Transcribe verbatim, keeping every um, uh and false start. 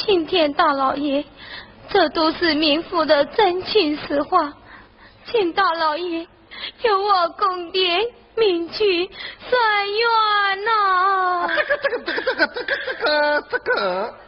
青天大老爷，这都是民妇的真情实话，请大老爷由我宫殿明去算冤呐！ 这个这个这个这个这个这个这个。